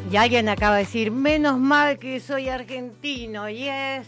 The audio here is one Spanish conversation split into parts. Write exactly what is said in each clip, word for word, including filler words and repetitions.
Y alguien acaba de decir, menos mal que soy argentino, y es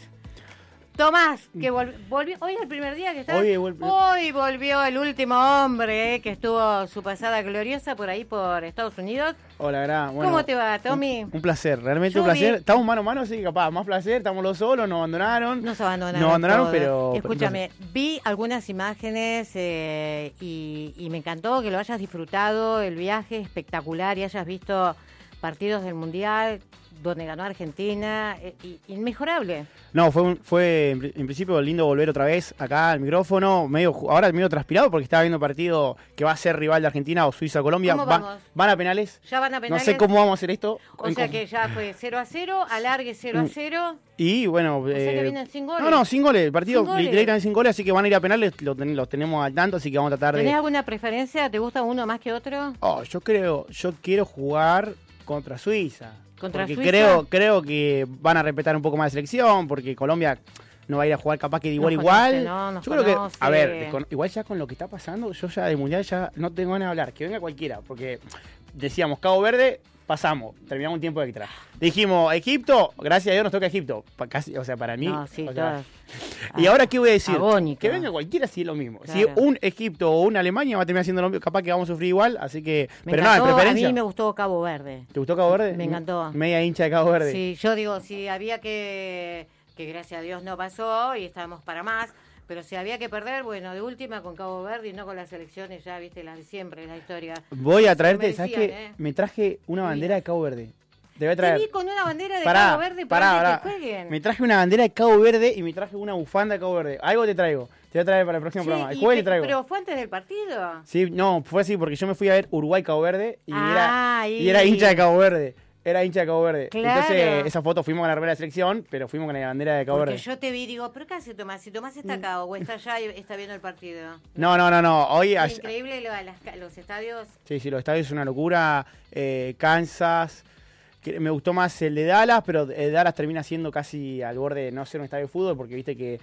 Tomás, que volvió, volvió hoy es el primer día que está. Hoy, volvió. Hoy volvió el último hombre eh, que estuvo su pasada gloriosa por ahí por Estados Unidos. Hola, Gra. Bueno, ¿Cómo te va, Tommy? Un, un placer, realmente Yo un placer. vi... Estamos mano a mano, así que capaz, más placer, estamos los solos, nos abandonaron. Nos abandonaron. Nos abandonaron, todo. pero... Escúchame, pero... vi algunas imágenes eh, y, y me encantó que lo hayas disfrutado, el viaje espectacular y hayas visto partidos del Mundial donde ganó Argentina, eh, y, inmejorable. No, fue un, fue en principio lindo volver otra vez acá al micrófono, medio ahora medio transpirado porque estaba viendo partido que va a ser rival de Argentina o Suiza-Colombia. ¿Cómo Va, vamos? Van a penales. Ya van a penales. No sé cómo vamos a hacer esto. O sea que ya fue cero a cero, alargue cero a cero. Y bueno... O sea eh, que vienen sin goles. No, no, sin goles. El partido Sin goles. directamente sin goles, así que van a ir a penales, los, los tenemos al tanto, así que vamos a tratar de... ¿Tenés alguna preferencia? ¿Te gusta uno más que otro? Oh, yo creo, yo quiero jugar contra Suiza. ¿Contra porque Suiza? creo, creo que van a respetar un poco más la selección, porque Colombia no va a ir a jugar capaz que de igual Nos igual. conoce, no, nos yo creo conoce. que, a ver, con, igual ya con lo que está pasando, yo ya del Mundial ya no tengo ganas de hablar, que venga cualquiera, porque decíamos Cabo Verde, pasamos, terminamos un tiempo extra. Dijimos Egipto, gracias a Dios nos toca Egipto, pa, casi, o sea, para mí. No, sí, o sea, todas. y ahora, ¿qué voy a decir? Agónico. Que venga cualquiera si es lo mismo. Claro. Si un Egipto o una Alemania va a terminar siendo lo mismo, capaz que vamos a sufrir igual, así que... Me pero encantó, nada, de preferencia. a mí me gustó Cabo Verde. ¿Te gustó Cabo Verde? Me encantó. Media hincha de Cabo Verde. Sí, yo digo, si había que, que gracias a Dios no pasó y estábamos para más, pero si había que perder, bueno, de última con Cabo Verde y no con las elecciones, ya viste, las de siempre, la historia. Voy a traerte, merecían, ¿sabes qué? ¿eh? Me traje una bandera de Cabo Verde. Te voy a Te traer. vi con una bandera de Pará, Cabo Verde pará, para pará. que te jueguen. Me traje una bandera de Cabo Verde y me traje una bufanda de Cabo Verde. Algo te traigo. Te voy a traer para el próximo Sí, programa. El y jueves te- te traigo. Pero fue antes del partido. Sí, no, fue así porque yo me fui a ver Uruguay-Cabo Verde y, Ah, era, y- y era hincha de Cabo Verde. Era hincha de Cabo Verde. Claro. Entonces, esa foto fuimos con la remera de selección, pero fuimos con la bandera de Cabo Porque Verde. yo te vi y digo, ¿pero qué hace Tomás? Si Tomás está acá o está allá y está viendo el partido. No, no, no, no. Hoy Es allá- increíble lo de las ca- los estadios. Sí, sí, los estadios es una locura. Eh, Kansas. Que me gustó más el de Dallas, pero el de Dallas termina siendo casi al borde de no ser un estadio de fútbol, porque viste que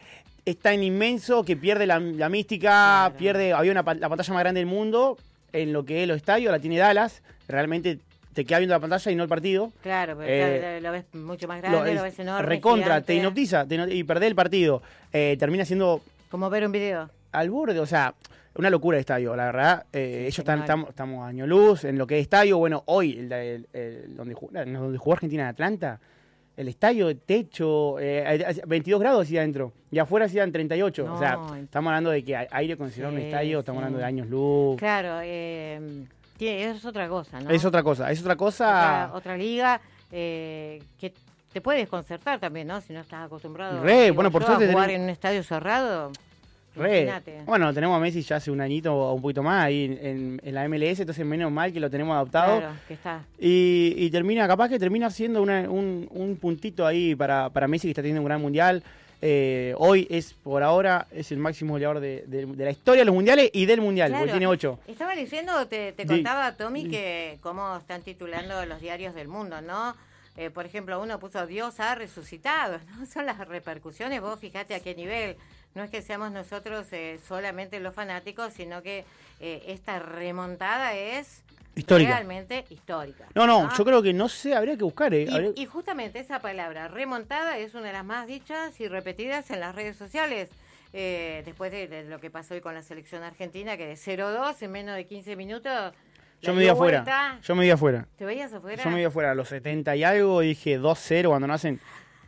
es tan inmenso que pierde la, la mística, Claro. pierde. Había una, pa- la pantalla más grande del mundo en lo que es los estadios, la tiene Dallas. Realmente te queda viendo la pantalla y no el partido. Claro, pero Eh, claro, lo ves mucho más grande, lo, es ves enorme. recontra, gigante. te hipnotiza te hipno- y perdés el partido. Eh, termina siendo Como ver un video. al borde, o sea, una locura el estadio, la verdad. Eh, Sí, ellos están, genial. estamos, estamos a año luz en lo que es estadio. Bueno, hoy, el, el- el- donde, jugó, donde jugó Argentina en Atlanta, el estadio, de techo, eh, veintidós grados hacía adentro, y afuera hacían treinta y ocho. No, o sea, estamos hablando de que aire acondicionado en un Sí, estadio, estamos sí. hablando de años luz. Claro, eh, tiene- es otra cosa, ¿no? Es otra cosa, es otra cosa. Otra, otra liga eh, que te puede desconcertar también, ¿no? Si no estás acostumbrado Re, digo bueno, por yo, suerte a jugar tenemos- en un estadio cerrado. Re. Imagínate. Bueno, tenemos a Messi ya hace un añito o un poquito más ahí en, en- en la M L S, entonces menos mal que lo tenemos adoptado. Claro, que está. Y, y termina, capaz que termina siendo una- un, un puntito ahí para, para Messi, que está teniendo un gran mundial. Eh, hoy es, por ahora, es el máximo goleador de, de- de la historia de los mundiales y del mundial, Claro. porque tiene ocho. Estaba leyendo, te, te Sí. contaba, Tommy, que cómo están titulando los diarios del mundo, ¿no? Eh, por ejemplo, uno puso Dios ha resucitado, ¿no? Son las repercusiones, vos fijate a qué nivel. No es que seamos nosotros eh, solamente los fanáticos, sino que eh, esta remontada es Histórica. realmente histórica. No, no, yo creo que no sé, habría que buscar. Eh. habría- Y, y justamente esa palabra, remontada, es una de las más dichas y repetidas en las redes sociales. Eh, después de, de lo que pasó hoy con la selección argentina, que de cero dos en menos de quince minutos... yo la me vi dio afuera. vuelta. Yo me vi afuera. ¿Te veías afuera? Yo me vi afuera a los setenta y algo, dije dos cero cuando no hacen.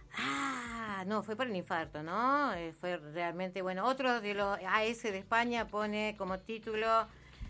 Ah, no, fue por el infarto, ¿no? Eh, fue realmente, bueno, otro de los A S de España pone como título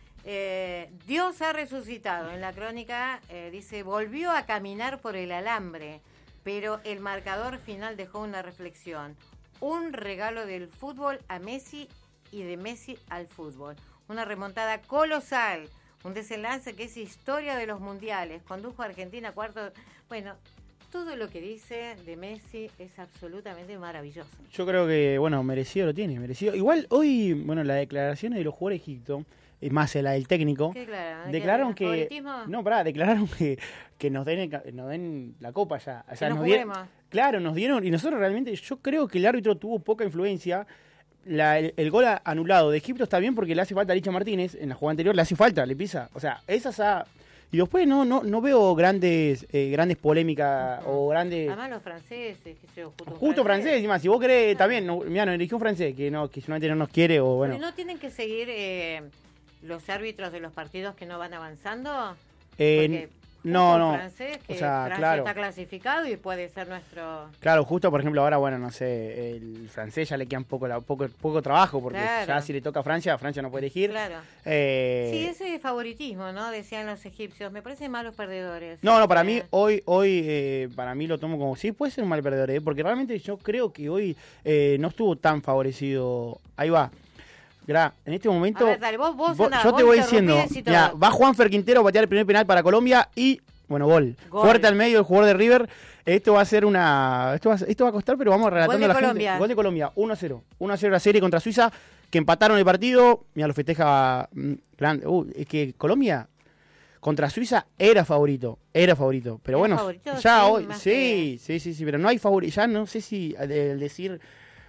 eh, Dios ha resucitado. En la crónica eh, dice, volvió a caminar por el alambre, pero el marcador final dejó una reflexión. Un regalo del fútbol a Messi y de Messi al fútbol. Una remontada colosal. Un desenlace que es historia de los mundiales. Condujo a Argentina a cuarto. Bueno, todo lo que dice de Messi es absolutamente maravilloso. Yo creo que, bueno, merecido lo tiene, merecido. Igual hoy, bueno, las declaraciones de los jugadores de Egipto, es más la del técnico, ¿Qué declararon? declararon ¿El que... favoritismo? No, pará, declararon que, que nos, den el ca- nos den la copa ya. O sea, Que no nos dieron, juguemos. claro, nos dieron, y nosotros realmente, yo creo que el árbitro tuvo poca influencia. La, el, el gol anulado de Egipto está bien porque le hace falta a Licha Martínez, en la jugada anterior le hace falta, le pisa. O sea, esas a... Y después no no no veo grandes eh, grandes polémicas o grandes... Además los franceses, qué sé yo, justo, Justo francés, encima, si vos querés, Claro. también, no, mirá, nos eligió un francés que no que solamente no nos quiere o bueno. Pero no tienen que seguir eh, los árbitros de los partidos que no van avanzando. Eh, Porque no, justo no. un francés que O sea, Francia claro. está clasificado y puede ser nuestro. Claro, justo por ejemplo ahora, bueno, no sé, el francés ya le queda un poco, la- poco, poco trabajo, porque Claro. ya si le toca a Francia, Francia no puede elegir. Claro. Eh, Sí, ese favoritismo, ¿no? Decían los egipcios. Me parecen malos perdedores. No, no, para Eh, mí, hoy, hoy eh, para mí lo tomo como, sí, puede ser un mal perdedor, ¿eh? Porque realmente yo creo que hoy eh, no estuvo tan favorecido. Ahí va. Gra, en este momento, A ver, dale, vos, vos vos- andá, yo vos te voy interrumpí, diciendo, decí todo. mirá, va Juanfer Quintero a patear el primer penal para Colombia y, bueno, gol. Gol. Fuerte al medio el jugador de River. Esto va a ser una, esto va, a- esto va a costar, pero vamos relatando de a la Colombia. gente. Gol de Colombia, uno a cero. uno a cero la serie contra Suiza, que empataron el partido. Mira, lo festeja mm, grande. Uh, es que Colombia contra Suiza era favorito, era favorito. Pero ¿Era bueno, favorito? ya Sí, hoy, más sí, sí, sí, sí, pero no hay favorito. Ya no sé si el, el decir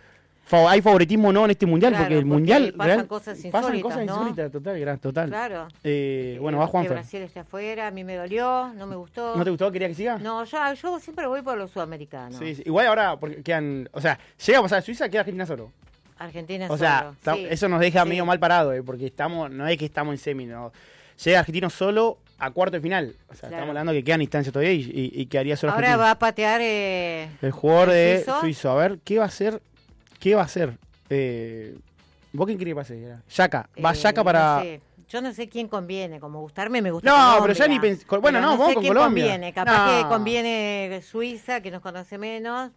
fa- hay favoritismo o no en este mundial, Claro, porque el porque mundial pasan real- cosas pasan insólitas, cosas ¿no? insólitas, total, gran, total. Claro. Eh, bueno, Eh, va que Juanfer. Brasil está afuera, a mí me dolió, no me gustó. ¿No te gustó? ¿Quería que siga? No, ya, yo siempre voy por los sudamericanos. Sí, sí. Igual ahora, porque quedan, o sea, llega a pasar a Suiza, queda Argentina solo. Argentina O sea, solo, ta- sí. eso nos deja Sí. medio mal parado, eh, porque estamos, no es que estamos en semi, no. Llega Argentino solo a cuarto de final. O sea, Claro. estamos hablando que quedan instancias todavía y, y, y quedaría solo Ahora Argentina. va a patear eh, El jugador ¿el de suizo? suizo. A ver, ¿qué va a hacer? ¿Qué va a hacer? Eh, ¿Vos quién querés que pase? Yaka. Va eh, Yaka para... no sé. Yo no sé quién conviene, como gustarme me gusta No, Colombia. pero ya ni pens- con- bueno, Pero no, no vamos sé con quién Colombia. conviene, capaz No. que conviene Suiza, que nos conoce menos.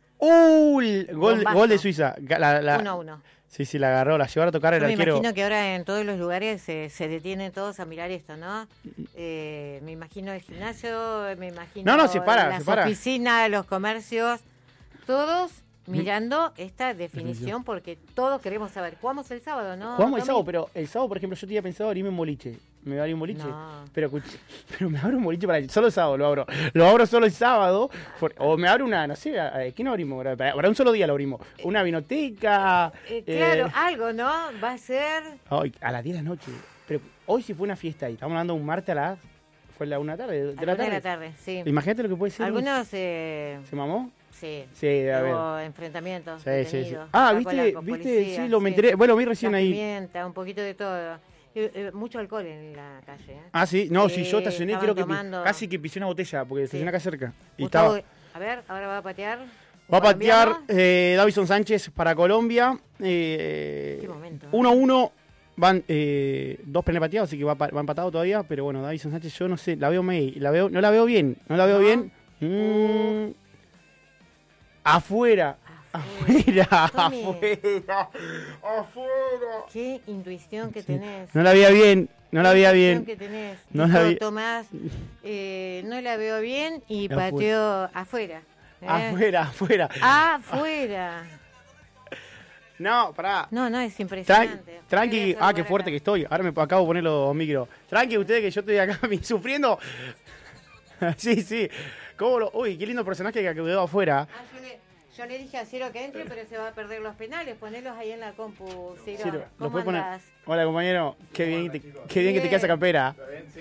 ¡Uh! el Gol, Bombazo. gol de Suiza. Ga- La, la- Uno a uno. Sí, sí, la agarró, la llevaron a tocar el Yo me arquero. imagino que ahora en todos los lugares se, se detienen todos a mirar esto, ¿no? Eh, me imagino el gimnasio, me imagino No, no, se para, las se para. oficinas, los comercios, todos mirando esta definición porque todos queremos saber. Jugamos el sábado, ¿no? Jugamos el Tommy? sábado, pero el sábado, por ejemplo, yo tenía pensado abrirme un boliche. ¿Me va a abrir un boliche? No. Pero, escuch- pero me abro un boliche para el, solo el sábado lo abro. Lo abro solo el sábado. por- o me abro una, no sé, a- a- ¿qué no abrimos? Para, para un solo día lo abrimos. Una vinoteca. Eh, claro, eh, algo, ¿no? Va a ser... ay, a las diez de la noche. Pero hoy sí fue una fiesta y estamos hablando un martes a las... Fue la una tarde, de a la las tarde. de la tarde, sí. Imagínate lo que puede ser. Algunos, eh, ¿Se mamó? sí, Sí, a ver. hubo enfrentamientos Sí, sí, sí. detenidos. Ah, acá con viste, la- con viste, policía, sí, lo me sí. enteré. Bueno, vi recién Gas ahí. pimienta, un poquito de todo. Eh, eh, mucho alcohol en la calle. ¿eh? Ah, sí, no, si Sí, yo estacioné, estaban creo que pi- tomando- casi que pisé una botella, porque estacioné acá cerca. Y Gustavo, estaba... a ver, ahora va a patear. Va a patear colombiano. eh, Davison Sánchez para Colombia. Eh, Qué momento, ¿eh? uno a uno. Van eh, dos penales pateados, así que va, pa- va empatado todavía. Pero bueno, Davison Sánchez, yo no sé, la veo medio, la veo, no la veo bien. No la veo ¿No? bien. Mm, afuera. Afuera. Afuera. Tommy. Afuera. Afuera. Qué intuición que Sí. tenés. No la veía bien. No la Qué veía intuición bien. que tenés. No Dijo la vi- Tomás, eh, no la veo bien y Afuera. pateó afuera. ¿eh? Afuera, afuera. Afuera. No, pará. No, no, es Tran- impresionante. tranqui, Voy a hacer ah, qué por fuerte acá. que estoy. Ahora me acabo de poner los micros. Tranqui, ustedes que yo estoy acá sufriendo. Sí, sí. ¿Cómo lo... Uy, qué lindo personaje que quedó afuera. Ah, yo, le, yo le dije a Ciro que entre, pero se va a perder los penales. Ponelos ahí en la compu, Ciro. Ciro, ¿lo ¿Cómo puedes poner? andás? Hola, compañero. Qué bien, te- qué bien que te Bien. queda esa campera.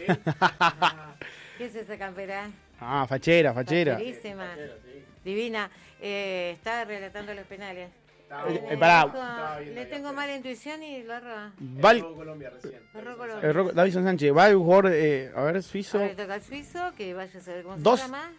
¿Qué es esa campera? Ah, fachera, fachera. Facherísima. Divina. Eh, está relatando los penales. Eh, Eh, pará. dijo, le tengo mala intuición y lo erró. Val... Colombia recién. Erró Colombia. eh, Ro- Davison Sánchez. Va el jugador, eh, a ver, suizo. Ahora le toca al suizo, que vaya a saber cómo Dos. se llama.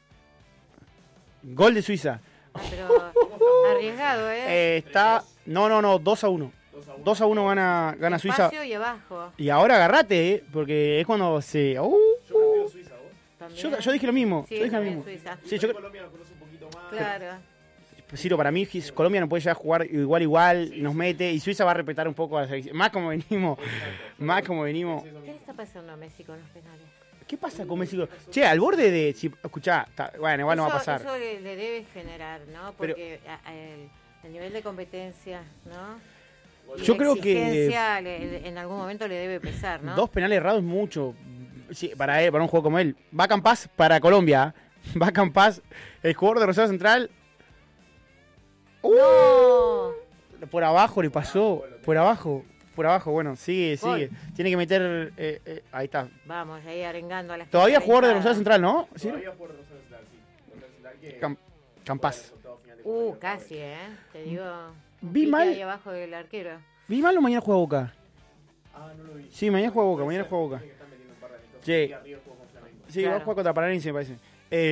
Gol de Suiza. Ah, pero arriesgado, ¿eh? Eh, está... No, no, no, dos a uno. dos a uno gana, gana Suiza. Espacio y abajo. Y ahora agarrate, eh, porque es cuando se... Uh, Yo prefiero Suiza, vos. También. yo, yo dije lo mismo. Sí, yo dije lo también mismo. Suiza. Sí, yo, Colombia nos conoce un poquito más. Claro. Ciro, para mí Gis- Colombia no puede ya jugar igual igual, nos mete y Suiza va a respetar un poco a la selección. Más como venimos, más como venimos. ¿Qué le está pasando a Messi con los penales? ¿Qué pasa con Messi? Che, al borde de... Si, escuchá, está- bueno, igual no va a Eso- pasar. Eso le, le debe generar, ¿no? Pero- Porque a- a el, el nivel de competencia, ¿no? Y Yo la creo que exigencia le- le- en algún momento le debe pesar, ¿no? dos penales errados es mucho. Sí, para, él, para un juego como él. Va Campas para Colombia. Va Campas, el jugador de Rosario Central. ¡No! Por abajo le pasó, por abajo. por abajo, bueno, sigue, Gol. sigue. Tiene que meter. Eh, eh, ahí está. Vamos, ahí arengando a la gente. Todavía jugador de hinchada. Rosario Central, ¿no? ¿Sí? Todavía jugador de Rosario Central, sí. Rosario Central que Cam- Campas. juega el resultado final de Uh, Copa casi, ¿eh? Te digo. un Vi pique mal. ahí abajo del arquero. ¿Vi mal o mañana juega Boca? Ah, no lo vi. Sí, mañana juega Boca, Puede mañana ser, juega Boca. tiene que estar metiendo un par de amistosos. Sí. Y arriba juega con Flamengo. Sí, Claro. va a jugar contra Paranaense, me parece.